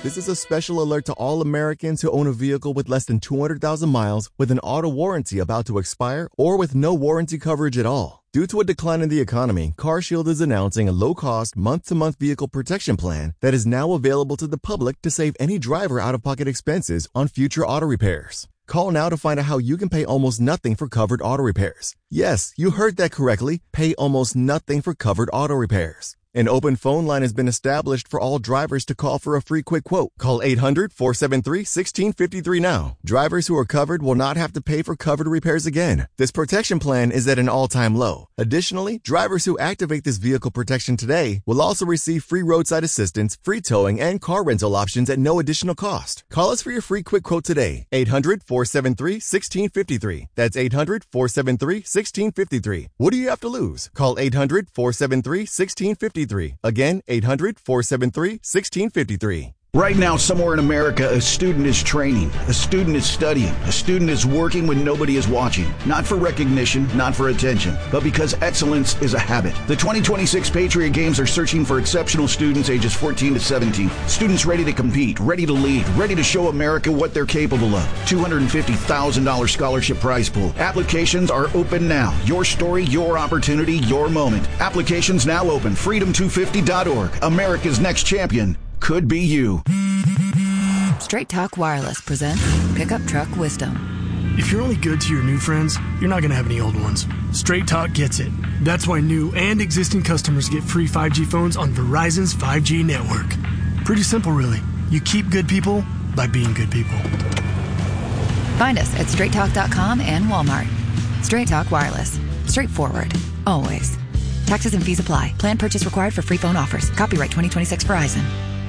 This is a special alert to all Americans who own a vehicle with less than 200,000 miles with an auto warranty about to expire or with no warranty coverage at all. Due to a decline in the economy, CarShield is announcing a low-cost, month-to-month vehicle protection plan that is now available to the public to save any driver out-of-pocket expenses on future auto repairs. Call now to find out how you can pay almost nothing for covered auto repairs. Yes, you heard that correctly. Pay almost nothing for covered auto repairs. An open phone line has been established for all drivers to call for a free quick quote. Call 800-473-1653 now. Drivers who are covered will not have to pay for covered repairs again. This protection plan is at an all-time low. Additionally, drivers who activate this vehicle protection today will also receive free roadside assistance, free towing, and car rental options at no additional cost. Call us for your free quick quote today. 800-473-1653. That's 800-473-1653. What do you have to lose? Call 800-473-1653. Again, 800-473-1653. Right now, somewhere in America, a student is training, a student is studying, a student is working when nobody is watching. Not for recognition, not for attention, but because excellence is a habit. The 2026 Patriot Games are searching for exceptional students ages 14 to 17. Students ready to compete, ready to lead, ready to show America what they're capable of. $250,000 scholarship prize pool. Applications are open now. Your story, your opportunity, your moment. Applications now open. Freedom250.org. America's next champion could be you. Straight Talk Wireless presents Pickup Truck Wisdom. If you're only good to your new friends, you're not going to have any old ones. Straight Talk gets it. That's why new and existing customers get free 5G phones on Verizon's 5G network. Pretty simple, really. You keep good people by being good people. Find us at straighttalk.com and Walmart. Straight Talk Wireless. Straightforward. Always. Taxes and fees apply. Plan purchase required for free phone offers. Copyright 2026 Verizon.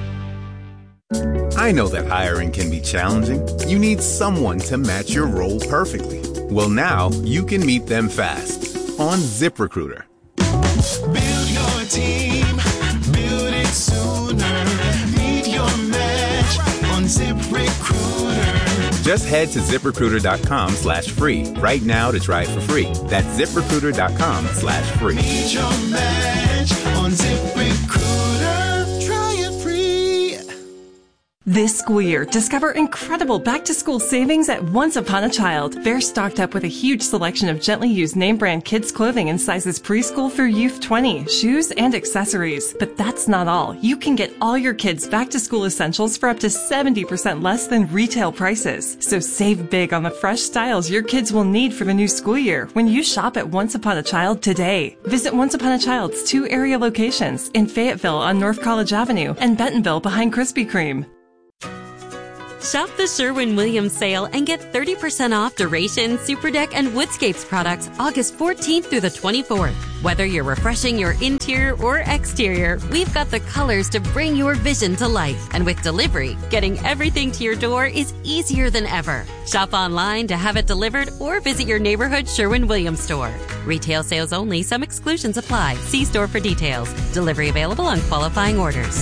I know that hiring can be challenging. You need someone to match your role perfectly. Well, now you can meet them fast on ZipRecruiter. Build your team, build it sooner. Meet your match on ZipRecruiter. Just head to ZipRecruiter.com/free right now to try it for free. That's ZipRecruiter.com/free. Meet your match on ZipRecruiter. Try it free. This school year, discover incredible back-to-school savings at Once Upon a Child. They're stocked up with a huge selection of gently used name-brand kids' clothing in sizes preschool through youth 20, shoes, and accessories. But that's not all. You can get all your kids' back-to-school essentials for up to 70% less than retail prices. So save big on the fresh styles your kids will need for the new school year when you shop at Once Upon a Child today. Visit Once Upon a Child's 2 area locations in Fayetteville on North College Avenue and Bentonville behind Krispy Kreme. Shop the Sherwin-Williams sale and get 30% off Duration, Superdeck, and Woodscapes products August 14th through the 24th. Whether you're refreshing your interior or exterior, we've got the colors to bring your vision to life. And with delivery, getting everything to your door is easier than ever. Shop online to have it delivered or visit your neighborhood Sherwin-Williams store. Retail sales only. Some exclusions apply. See store for details. Delivery available on qualifying orders.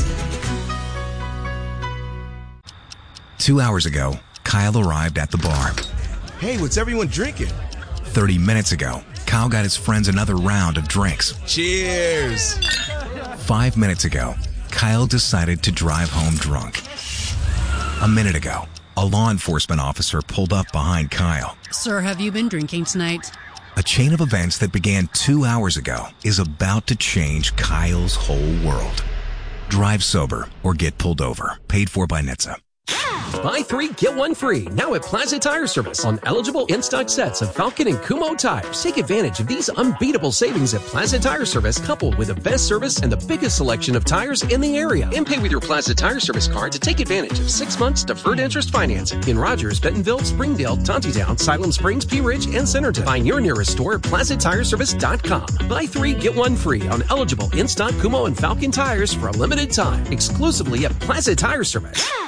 2 hours ago, Kyle arrived at the bar. Hey, what's everyone drinking? 30 minutes ago, Kyle got his friends another round of drinks. Cheers! 5 minutes ago, Kyle decided to drive home drunk. A minute ago, a law enforcement officer pulled up behind Kyle. Sir, have you been drinking tonight? A chain of events that began 2 hours ago is about to change Kyle's whole world. Drive sober or get pulled over. Paid for by NHTSA. Buy 3, get 1 free. Now at Plaza Tire Service on eligible in-stock sets of Falcon and Kumho tires. Take advantage of these unbeatable savings at Plaza Tire Service, coupled with the best service and the biggest selection of tires in the area. And pay with your Plaza Tire Service card to take advantage of 6 months deferred interest financing in Rogers, Bentonville, Springdale, Tontitown, Siloam Springs, Pea Ridge, and Centerton. Find your nearest store at PlazaTireService.com. Buy 3, get 1 free on eligible in-stock Kumho and Falcon tires for a limited time, exclusively at Plaza Tire Service.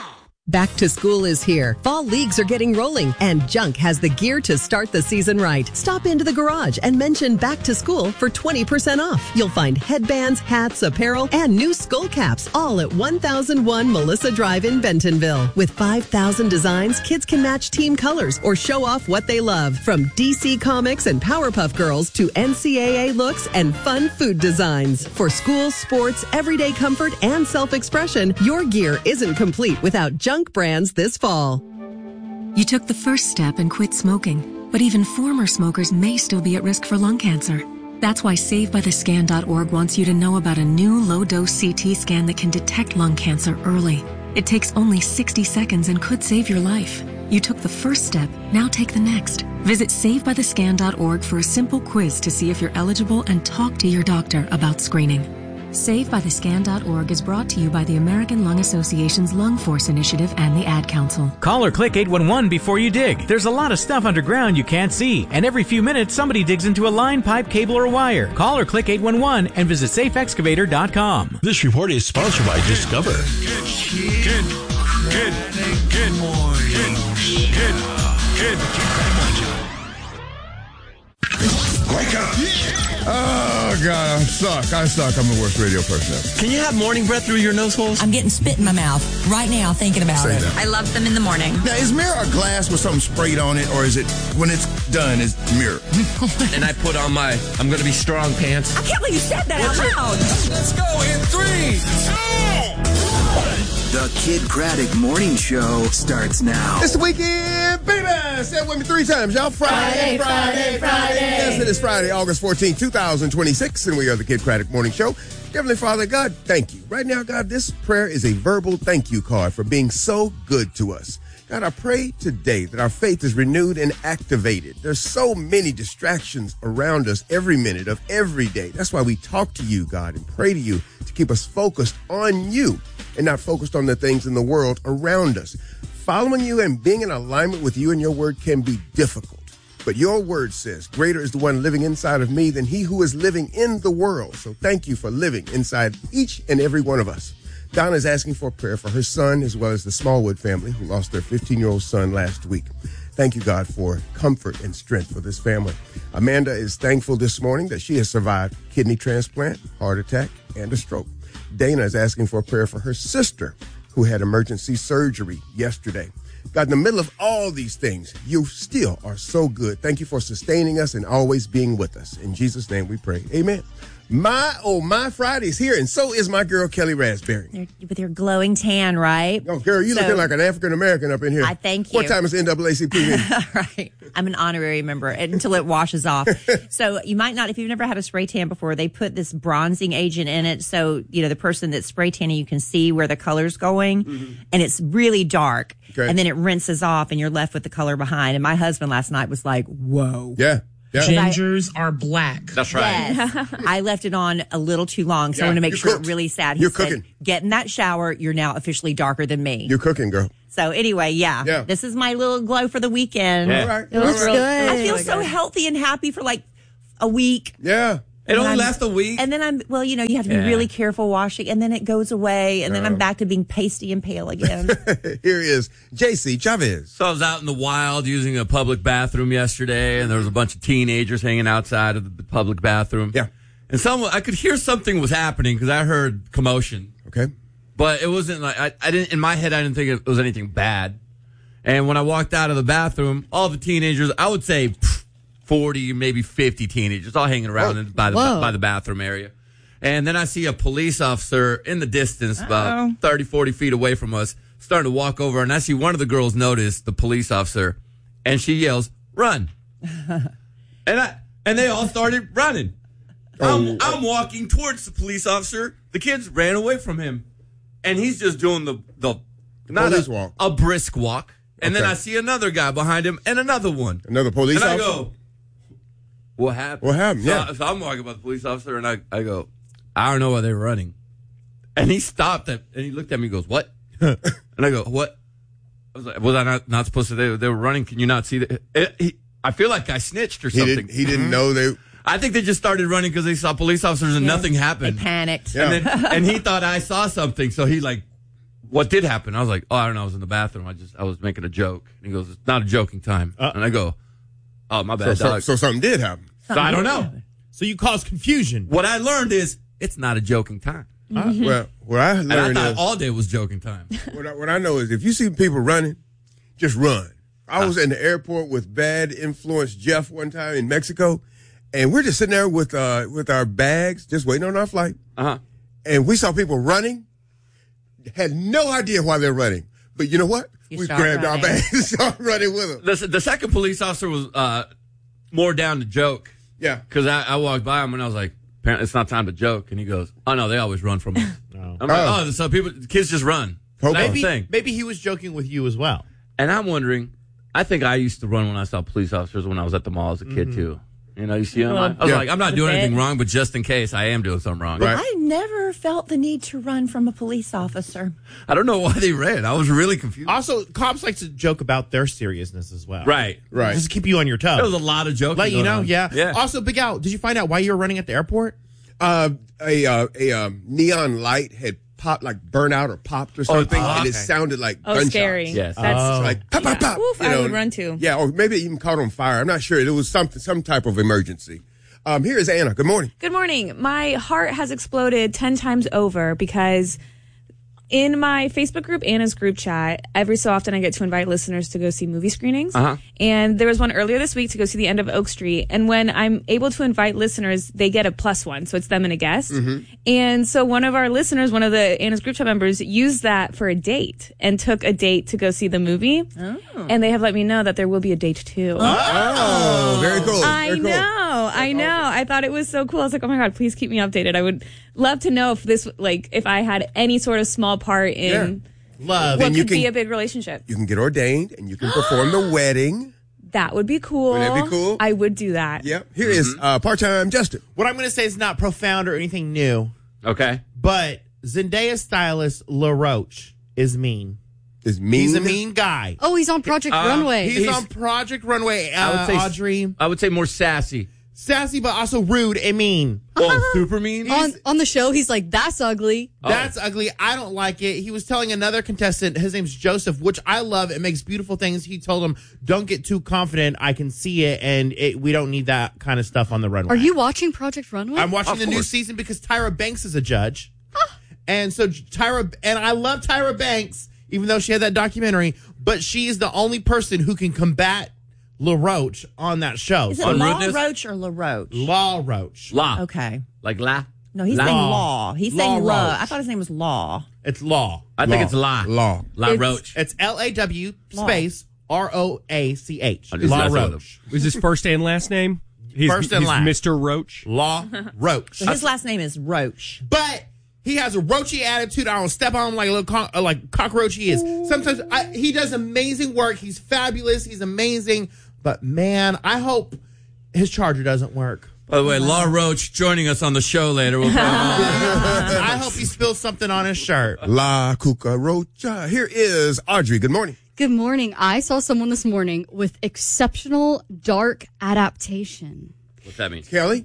Back to school is here. Fall leagues are getting rolling, and Junk has the gear to start the season right. Stop into the garage and mention Back to School for 20% off. You'll find headbands, hats, apparel, and new skull caps, all at 1001 Melissa Drive in Bentonville. With 5,000 designs, kids can match team colors or show off what they love. From DC Comics and Powerpuff Girls to NCAA looks and fun food designs. For school, sports, everyday comfort, and self-expression, your gear isn't complete without Junk brands this fall. You took the first step and quit smoking, but even former smokers may still be at risk for lung cancer. That's why SaveByTheScan.org wants you to know about a new low-dose CT scan that can detect lung cancer early. It takes only 60 seconds and could save your life. You took the first step, now take the next. Visit SaveByTheScan.org for a simple quiz to see if you're eligible and talk to your doctor about screening. SaveByTheScan.org is brought to you by the American Lung Association's Lung Force Initiative and the Ad Council. Call or click 811 before you dig. There's a lot of stuff underground you can't see, and every few minutes somebody digs into a line, pipe, cable, or wire. Call or click 811 and visit safeexcavator.com. This report is sponsored by Discover. Good morning. Wake up! Oh, God, I suck. I'm the worst radio person ever. Can you have morning breath through your nose holes? I'm getting spit in my mouth right now thinking about it. That. I love them in the morning. Now, is mirror a glass with something sprayed on it, or is it, when it's done, is mirror? And I put on my I'm going to be strong pants. I can't believe you said that out loud. Let's go in 3, 2, 1. The Kid Craddock Morning Show starts now. It's the weekend, baby! Say it with me 3 times, y'all. Friday. Yes, it is Friday, August 14, 2026, and we are the Kid Craddock Morning Show. Heavenly Father, God, thank you. Right now, God, this prayer is a verbal thank you card for being so good to us. God, I pray today that our faith is renewed and activated. There's so many distractions around us every minute of every day. That's why we talk to you, God, and pray to you to keep us focused on you and not focused on the things in the world around us. Following you and being in alignment with you and your word can be difficult. But your word says, greater is the one living inside of me than he who is living in the world. So thank you for living inside each and every one of us. Donna is asking for a prayer for her son as well as the Smallwood family who lost their 15-year-old son last week. Thank you, God, for comfort and strength for this family. Amanda is thankful this morning that she has survived kidney transplant, heart attack, and a stroke. Dana is asking for a prayer for her sister who had emergency surgery yesterday. God, in the middle of all these things, you still are so good. Thank you for sustaining us and always being with us. In Jesus' name we pray. Amen. My Friday's here, and so is my girl, Kelly Raspberry. With your glowing tan, right? Oh, girl, you looking like an African-American up in here. I thank you. What time is NAACP meeting? Right. I'm an honorary member until it washes off. So you might not, if you've never had a spray tan before, they put this bronzing agent in it. So, the person that's spray tanning, you can see where the color's going, and it's really dark. Okay. And then it rinses off, and you're left with the color behind. And my husband last night was like, whoa. Yeah. Yeah. Gingers are black. That's right. Yes. I left it on a little too long, so I want to make sure it's really sad. He You're said, cooking. Get in that shower. You're now officially darker than me. You're cooking, girl. So anyway, yeah. This is my little glow for the weekend. Yeah. All right. It looks All right. good. I feel so healthy and happy for like a week. Yeah. It only lasts a week. And then you have to be really careful washing, and then it goes away, and then I'm back to being pasty and pale again. Here is JC Chavez. So I was out in the wild using a public bathroom yesterday, and there was a bunch of teenagers hanging outside of the public bathroom. Yeah. And I could hear something was happening because I heard commotion. Okay. But it wasn't like, I didn't, in my head, I didn't think it was anything bad. And when I walked out of the bathroom, all the teenagers, I would say 40, maybe 50 teenagers all hanging around by the bathroom area. And then I see a police officer in the distance, about 30, 40 feet away from us, starting to walk over. And I see one of the girls notice the police officer, and she yells, "Run!" and they all started running. I'm walking towards the police officer. The kids ran away from him, and he's just doing a brisk walk. And then I see another guy behind him, and another one, another police officer. And I go, "What happened?" What happened? So I'm walking by the police officer, and I go, "I don't know why they're running." And he stopped and he looked at me and goes, "What?" And I go, "What?" I was like, "Was I not supposed to? They were running. Can you not see that?" I feel like I snitched or something. He didn't know they. I think they just started running because they saw police officers and nothing happened. They panicked. Yeah. And he thought I saw something, so he what did happen? I was like, oh, I don't know. I was in the bathroom. I was making a joke. And he goes, it's not a joking time. And I go, oh, my bad, dog. So something did happen. So I don't know. So you caused confusion. What I learned is it's not a joking time. Well, what I learned and I thought is all day was joking time. What I know is if you see people running, just run. I was in the airport with bad influence Jeff one time in Mexico, and we're just sitting there with our bags, just waiting on our flight. And we saw people running, had no idea why they're running. But you know what? We grabbed our bags and started running with them. The second police officer was more down to joke. Yeah. Because I walked by him and I was like, apparently it's not time to joke. And he goes, oh, no, they always run from us. I'm like, so kids just run. Maybe he was joking with you as well. And I'm wondering, I think I used to run when I saw police officers when I was at the mall as a kid, too. You know, you see them? I was like, I'm not doing anything wrong, but just in case I am doing something wrong. Right. I never felt the need to run from a police officer. I don't know why they ran. I was really confused. Also, cops like to joke about their seriousness as well. Right. Just to keep you on your toes. There was a lot of joking. Let you know, on. yeah. Also, Big Al, did you find out why you were running at the airport? A neon light had popped, like burnt out or popped or something, and it sounded like gunshots. Scary. Yes. That's like pop, pop, pop. Oof, I would run too. Yeah, or maybe it even caught on fire. I'm not sure. It was some type of emergency. Here is Anna. Good morning. Good morning. My heart has exploded 10 times over because in my Facebook group, Anna's group chat, every so often I get to invite listeners to go see movie screenings. And there was one earlier this week to go see The End of Oak Street. And when I'm able to invite listeners, they get a +1. So it's them and a guest. And so one of our listeners, one of the Anna's group chat members, used that for a date and took a date to go see the movie. And they have let me know that there will be a date too. Very cool. I know. I thought it was so cool. I was like, oh my God, please keep me updated. I would love to know if if I had any sort of small part in love. What could be a big relationship. You can get ordained and you can perform the wedding. That would be cool. Would that be cool? I would do that. Yep. Here is part-time Justin. What I'm going to say is not profound or anything new. Okay. But Zendaya stylist LaRoche is mean. Is mean? He's a mean guy. Oh, he's on Project Runway. He's on Project Runway. I would say, Audrey. I would say more sassy. Sassy, but also rude and mean. Oh, super mean? On the show, he's like, that's ugly. That's ugly. I don't like it. He was telling another contestant, his name's Joseph, which I love. It makes beautiful things. He told him, don't get too confident. I can see it, and we don't need that kind of stuff on the runway. Are you watching Project Runway? I'm watching the new season because Tyra Banks is a judge. And so I love Tyra Banks, even though she had that documentary, but she is the only person who can combat LaRoche on that show. Is it LaRoche or LaRoche? LaRoche. La. Okay. Like la? No, he's saying law. He's saying law. I thought his name was Law. It's Law. I think it's La. Law. La Roche. It's LAW space ROACH. La Roche. Is his first and last name? First and last. Mr. Roach. Law Roach. So his last name is Roche. But he has a roachy attitude. I don't step on him like a little like cockroach he is. Sometimes he does amazing work. He's fabulous. He's amazing. But, man, I hope his charger doesn't work. By the way, La Roche joining us on the show later. I hope he spills something on his shirt. La Cucaracha. Here is Audrey. Good morning. Good morning. I saw someone this morning with exceptional dark adaptation. What's that mean? Kelly?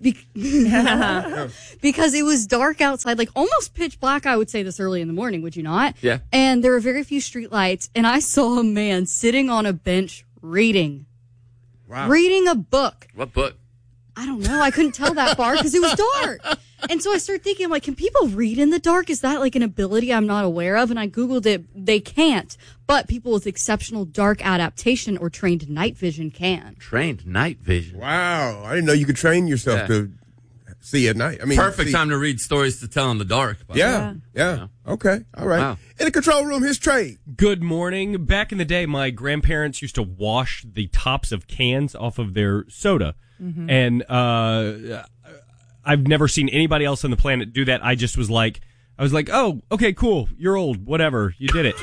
Because it was dark outside, like almost pitch black, I would say, this early in the morning, would you not? Yeah. And there were very few streetlights, and I saw a man sitting on a bench reading. Wow. Reading a book. What book? I don't know. I couldn't tell that far because it was dark. And so I started thinking, like, can people read in the dark? Is that like an ability I'm not aware of? And I Googled it. They can't. But people with exceptional dark adaptation or trained night vision can. Trained night vision. Wow. I didn't know you could train yourself to see at night. I mean, perfect time to read stories to tell in the dark. Yeah. Okay. All right. Wow. In the control room, here's Trey. Good morning. Back in the day, my grandparents used to wash the tops of cans off of their soda. Mm-hmm. And I've never seen anybody else on the planet do that. I was like, oh, okay, cool. You're old. Whatever. You did it.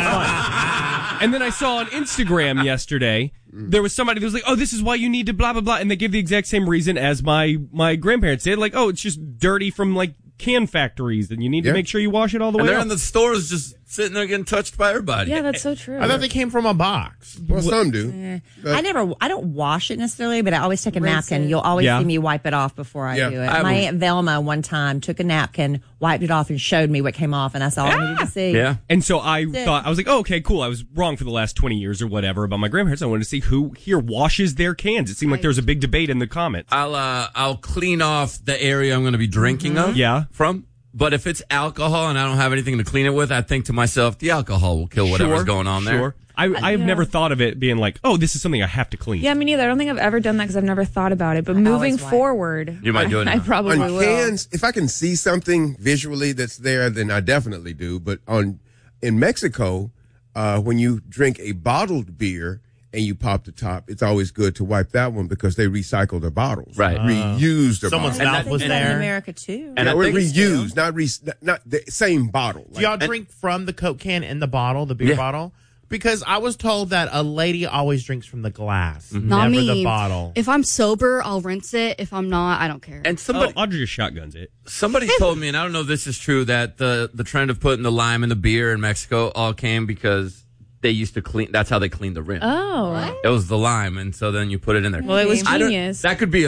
And then I saw on Instagram yesterday, there was somebody that was like, oh, this is why you need to blah, blah, blah. And they gave the exact same reason as my grandparents did. Like, oh, it's just dirty from, like, can factories, and you need to make sure you wash it all the way they're up. in the stores just sitting there getting touched by everybody. Yeah, that's so true. I thought they came from a box. Well, some do. I don't wash it necessarily, but I always take a Rinse napkin. it. You'll always Yeah. see me wipe it off before I do it. I My will- Aunt Velma one time took a napkin, wiped it off, and showed me what came off, and that's all I needed to see. Yeah. And so I That's it. thought, I was like, oh, okay, cool. I was wrong for the last 20 years or whatever about my grandparents. I wanted to see who here washes their cans. It seemed like there was a big debate in the comments. I'll clean off the area I'm going to be drinking of. Yeah. From. But if it's alcohol and I don't have anything to clean it with, I think to myself, the alcohol will kill whatever's Sure, going on there. Sure. I've never thought of it being like, oh, this is something I have to clean. Yeah, me neither. I don't think I've ever done that because I've never thought about it. But moving always wipe. forward, You might do it I now. probably On will. cans, if I can see something visually that's there, then I definitely do. But in Mexico, when you drink a bottled beer and you pop the top, it's always good to wipe that one because they recycle their bottles. Right. Reuse their Someone's bottles. mouth was In there. America too. And Yeah, I we're think- reused, not the same bottle. Do y'all drink from the Coke can in the bottle, the beer Yeah. bottle? Because I was told that a lady always drinks from the glass, Not never me. the bottle. If I'm sober, I'll rinse it. If I'm not, I don't care. And somebody, Audrey just shotguns it. somebody told me, and I don't know if this is true, that the trend of putting the lime in the beer in Mexico all came because they used to clean. That's how they cleaned the rim. Oh, It was the lime, and so then you put it in there. well, it was I don't- genius. That could be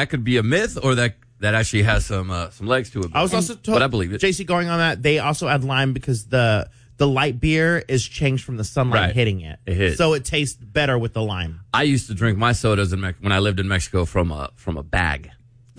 a myth, or that actually has some legs to it. I was also told, but I believe it. JC, going on that, they also add lime because the light beer is changed from the sunlight Right. hitting it. It hits. So it tastes better with the lime. I used to drink my sodas when I lived in Mexico from a bag.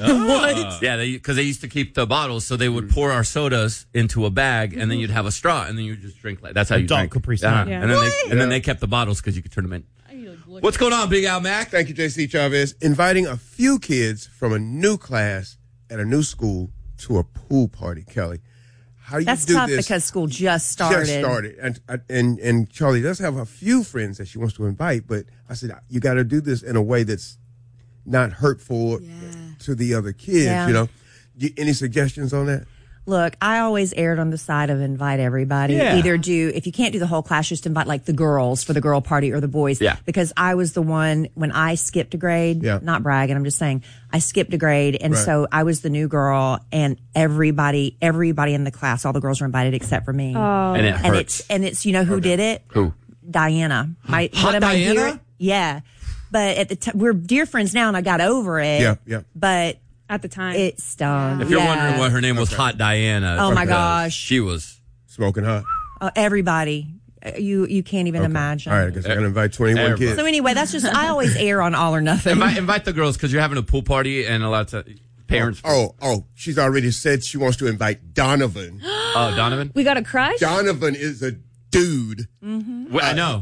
What? Yeah, because they used to keep the bottles, so they would pour our sodas into a bag, and then you'd have a straw, and then you just drink. That's how you Adult drink. Capri Sun. Yeah. And then they kept the bottles because you could turn them in. What's going on, Big Al Mac? Thank you, JC Chavez. Inviting a few kids from a new class at a new school to a pool party, Kelly. How do you That's do tough this? because school just started. Just started. And Charlie does have a few friends that she wants to invite, but I said, you got to do this in a way that's not hurtful to the other kids, Yeah. you know? Any suggestions on that? Look, I always erred on the side of invite everybody. Yeah. Either if you can't do the whole class, just invite like the girls for the girl party or the boys. Yeah. Because I was the one, when I skipped a grade, Yeah. not bragging, I'm just saying, I skipped a grade. And Right. so I was the new girl and everybody in the class, all the girls were invited except for me. Oh. And it hurts. And it's, you know who did it? Who? Diana. Hot one of my Diana? dear- yeah. But at the time, we're dear friends now and I got over it. Yeah, yeah. But At the time. it stung. If you're Yeah. wondering what her name was, Hot Diana. Oh, my because gosh. she was Smoking hot. Everybody. You can't even imagine. All right, I guess I got to invite 21 Everybody. kids. So anyway, that's just, I always err on all or nothing. invite the girls because you're having a pool party and a lot of parents. Oh, she's already said she wants to invite Donovan. Oh, Donovan. we got a crush? Donovan is a dude. Well, I know.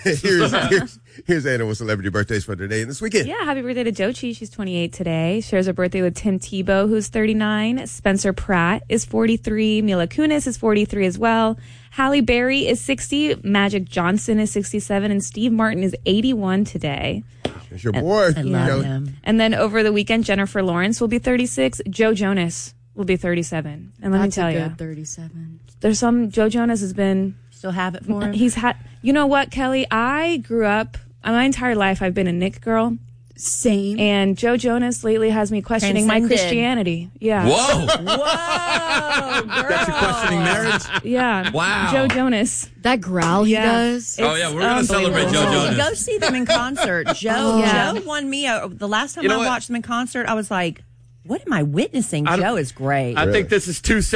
Here's Anna with celebrity birthdays for today and this weekend. Yeah, happy birthday to Jochi. She's 28 today. Shares her birthday with Tim Tebow, who's 39. Spencer Pratt is 43. Mila Kunis is 43 as well. Halle Berry is 60. Magic Johnson is 67. And Steve Martin is 81 today. It's your boy. I love him. And then over the weekend, Jennifer Lawrence will be 36. Joe Jonas will be 37. And let That's me tell a you, good 37. there's some, Joe Jonas has been, Still have it for him? he's had, you know what, Kelly? I grew up, my entire life, I've been a Nick girl. Same. And Joe Jonas lately has me questioning my Transcended. Christianity. Yeah. Whoa. Whoa, girl. Got you questioning marriage? Yeah. Wow. Joe Jonas. That growl he Yeah. does. Oh, yeah, we're going to celebrate Joe Go Jonas. see them in concert. Joe won me. The last time You know I what? watched them in concert, I was like, what am I witnessing? Joe is great. I think this is too